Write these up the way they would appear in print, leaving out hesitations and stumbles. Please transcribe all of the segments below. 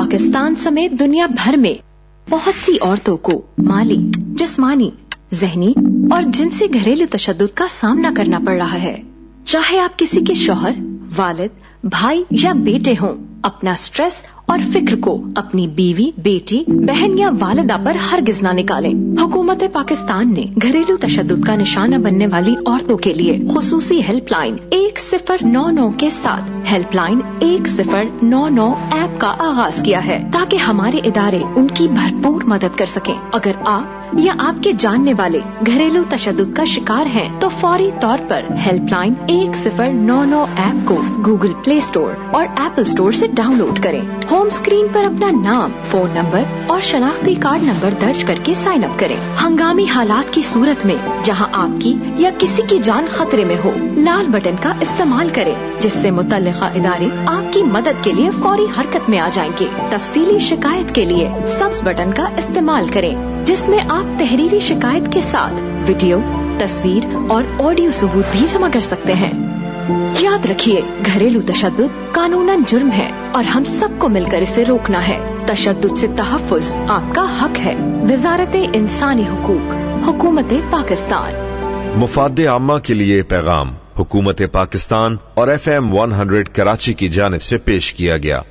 पाकिस्तान समेत दुनिया भर में बहुत सी औरतों को माली, जिस्मानी, ज़हनी और जिनसी घरेलू तशद्दुद का सामना करना पड़ रहा है। चाहे आप किसी के शौहर, वालिद, भाई या बेटे हों, अपना स्ट्रेस और फिक्र को अपनी बीवी, बेटी, बहन या वालिदा पर हरगिज ना निकालें। हुकूमत पाकिस्तान ने घरेलू तशद्दुद का निशाना बनने वाली औरतों के लिए खुसूसी हेल्पलाइन 1099 के साथ हेल्पलाइन 1099 ऐप का आगाज किया है, ताकि हमारे इदारे उनकी भरपूर मदद कर सकें। अगर आप या आपके जानने वाले घरेलू तशद्दुद का शिकार हैं, तो फौरी तौर पर हेल्पलाइन 1099 ऐप को गूगल प्ले स्टोर और एप्पल स्टोर से डाउनलोड करें। होम स्क्रीन पर अपना नाम, फोन नंबर और शनाख्ती कार्ड नंबर दर्ज करके साइन अप करें। हंगामी हालात की सूरत में जहां आपकी या किसी की जान खतरे में हो, लाल बटन का इस्तेमाल करें, जिससे मुतल्लिका इदारे आपकी मदद के लिए फौरी हरकत में आ जाएंगे। तफसीली शिकायत के लिए सब्ज बटन का इस्तेमाल करें, जिसमें आप तहरीरी शिकायत के साथ वीडियो, तस्वीर और ऑडियो सबूत भी जमा कर सकते हैं। याद रखिए, घरेलू तशद्दुद कानूनन जुर्म है और हम सबको मिलकर इसे रोकना है। तशद्दुद से तहफ़्फ़ुज़ आपका हक है। वज़ारत इंसानी हुकूक, हुकूमत पाकिस्तान। मुफ़ाद आम्मा के लिए पैगाम हुकूमत पाकिस्तान और FM 100 कराची की जानिब से पेश किया गया।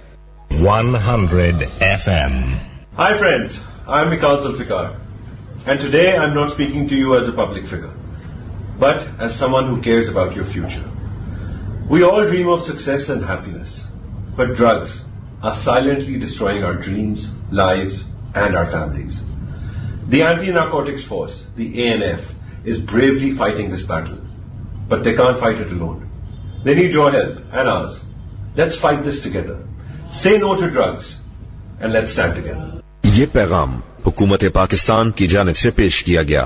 100 FM. Hi friends, I am Mikal Zulfikar, and today I am not speaking to you as a public figure, but as someone who cares about your future. We all dream of success and happiness, but drugs are silently destroying our dreams, lives, and our families. The Anti-Narcotics Force, the ANF, is bravely fighting this battle, but they can't fight it alone. They need your help and ours. Let's fight this together. Say no to drugs, and let's stand together. ये पैगाम हुकूमत पाकिस्तान की जानिब से पेश किया गया।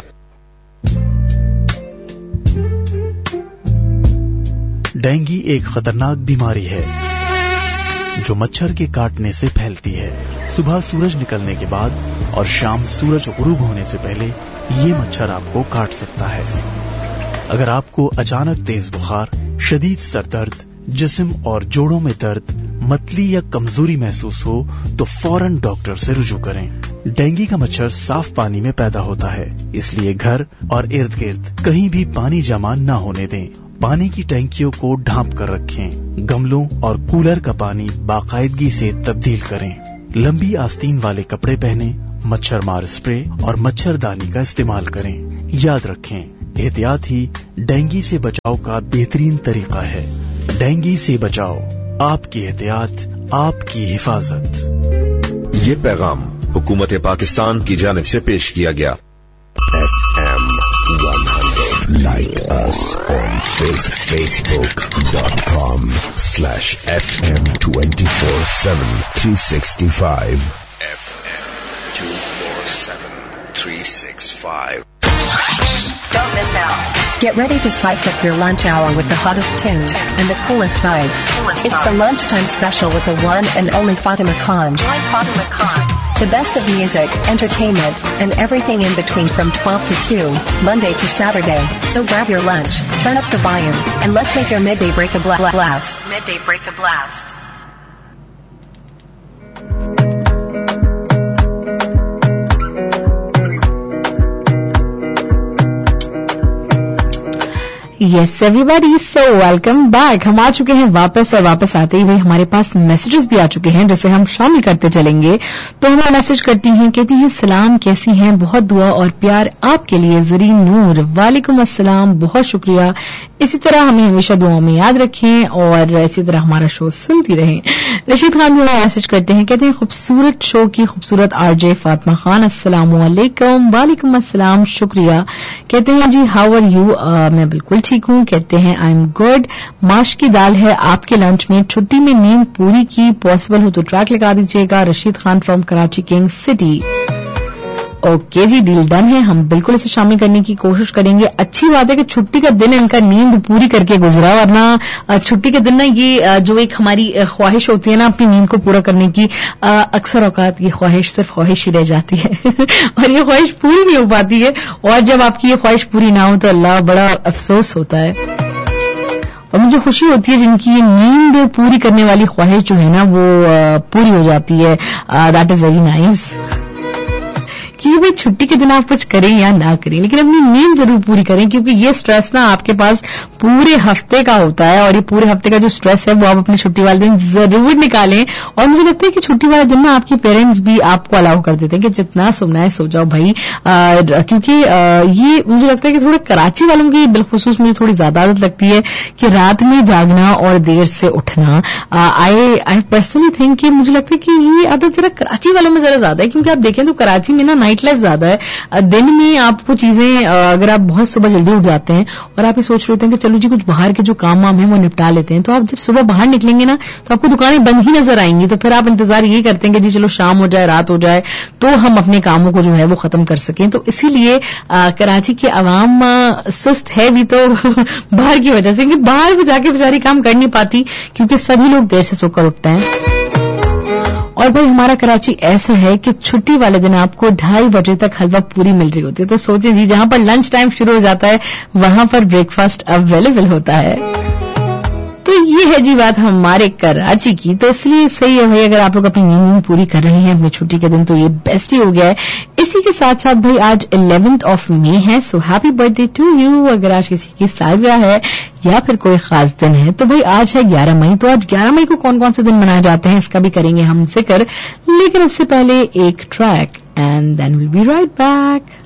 Dengue एक खतरनाक बीमारी है जो मच्छर के काटने से फैलती है। सुबह सूरज निकलने के बाद और शाम सूरज गुरूब होने से पहले ये मच्छर आपको काट सकता है। अगर आपको अचानक तेज बुखार, शदीद सर दर्द, जिस्म और जोड़ों में दर्द, मतली या कमजोरी महसूस हो तो फौरन डॉक्टर से रुजू करें। डेंगू का मच्छर साफ पानी में पैदा होता है, इसलिए घर और इर्द गिर्द कहीं भी पानी जमा न होने दें। पानी की टैंकियों को ढांप कर रखें। गमलों और कूलर का पानी बाकायदगी से तब्दील करें। लंबी आस्तीन वाले कपड़े पहने, मच्छर मार स्प्रे और मच्छरदानी का इस्तेमाल करें। याद रखें, एहतियात ही डेंगू से बचाव का बेहतरीन तरीका है। डेंगू से बचाओ, आपकी एहतियात, आपकी हिफाजत। ये पैगाम हुकूमत पाकिस्तान की जानिब से पेश किया गया। FM 100. Like us on Facebook.com/FM 24/7 365. FM 24/7 365. Don't miss out. Get ready to spice up your lunch hour with the hottest tunes and the coolest vibes. It's the lunchtime special with the one and only Fatima Khan. Join Fatima Khan. The best of music, entertainment, and everything in between from 12 to 2, Monday to Saturday. So grab your lunch, turn up the volume, and let's make your midday break a blast. Midday break a blast. Yes everybody, so welcome back. हम आ चुके हैं वापस, और वापस आते ही भाई हमारे पास messages भी आ चुके हैं, जिसे हम शामिल करते चलेंगे। तो हमें मैसेज करती हैं, कहती हैं सलाम, कैसी हैं, बहुत दुआ और प्यार आपके लिए ज़रीन नूर। वालेकुम अस्सलाम, बहुत शुक्रिया। इसी तरह हमें हमेशा दुआओं में याद रखें और इसी तरह हमारा शो सुनती रहें। रशीद खान भी हमें मैसेज करते हैं, कहते हैं खूबसूरत शो की खूबसूरत आरजे फातिमा खान, अस्सलाम वालेकुम। वालेकुम अस्सलाम, शुक्रिया। कहते हैं जी हाउ आर यू, मैं बिल्कुल ठीक हूँ। कहते हैं आई एम गुड। माश की दाल है आपके लंच में, छुट्टी में नींद पूरी की, पॉसिबल हो तो ट्रैक लगा दीजिएगा। Rashid Khan from Karachi king city. Okay ji, deal done है, हम बिल्कुल इसे शामिल करने की कोशिश करेंगे। अच्छी बात है कि छुट्टी का दिन इनका नींद पूरी करके गुजरा, वरना छुट्टी के दिन ना ये जो एक हमारी ख्वाहिश होती है ना अपनी नींद को पूरा करने की, अक्सर औकात ये ख्वाहिश सिर्फ ख्वाहिश ही रह जाती है और ये ख्वाहिश पूरी नहीं हो पाती है। और जब आपकी ये ख्वाहिश पूरी ना हो तो अल्लाह, बड़ा अफसोस होता है। और मुझे खुशी होती है जिनकी ये नींद पूरी करने वाली ख्वाहिश जो है ना वो पूरी हो जाती है. That is very nice. कि भाई छुट्टी के दिन आप कुछ करें या ना करें, लेकिन अपनी नींद जरूर पूरी करें, क्योंकि ये स्ट्रेस ना आपके पास पूरे हफ्ते का होता है, और ये पूरे हफ्ते का जो स्ट्रेस है वो आप अपनी छुट्टी वाले दिन जरूर निकालें. और मुझे लगता है कि छुट्टी वाले दिन ना आपके पेरेंट्स भी आपको अलाउ कर देते हैं कि जितना सोना है सो जाओ भाई, क्योंकि ये मुझे लगता है कि थोड़ा कराची वालों की बिलखुसूस मुझे थोड़ी ज्यादा आदत लगती है कि रात में जागना और देर से उठना. आई पर्सनली थिंक कि मुझे लगता है कि ये आदत जरा कराची वालों में जरा ज्यादा है, क्योंकि आप देखें तो कराची में ना नाइट लाइफ ज्यादा है. दिन में आपको चीजें, अगर आप बहुत सुबह जल्दी उठ जाते हैं और आप ये सोच रहे होते हैं कि चलो जी कुछ बाहर के जो काम वाम है वो निपटा लेते हैं, तो आप जब सुबह बाहर निकलेंगे ना तो आपको दुकानें बंद ही नजर आएंगी. तो फिर आप इंतजार ये करते हैं कि जी चलो शाम हो जाए, रात हो जाए, तो हम अपने कामों को जो है वो खत्म कर सकें. तो इसीलिए कराची के अवाम सुस्त है भी तो बाहर की वजह से, क्योंकि बाहर भी जाके बेचारी काम कर नहीं पाती, क्योंकि सभी लोग देर से सोकर उठते हैं. और भाई हमारा कराची ऐसा है कि छुट्टी वाले दिन आपको 2:30 बजे तक हलवा पूरी मिल रही होती है. तो सोचिए जी, जहां पर लंच टाइम शुरू हो जाता है वहां पर ब्रेकफास्ट अवेलेबल होता है. तो ये है जी बात हमारे कराची की. तो इसलिए सही है भाई, अगर आप लोग अपनी नींद पूरी कर रहे हैं अपनी छुट्टी के दिन तो ये बेस्ट ही हो गया है. इसी के साथ साथ भाई आज 11 मई है, so happy birthday to you. अगर आज किसी की सालगिरह है या फिर कोई खास दिन है तो भाई आज है 11 मई. तो आज 11 मई को कौन कौन से दिन मनाए जाते हैं इसका भी करेंगे हम जिक्र, लेकिन उससे पहले एक track and then will be right back.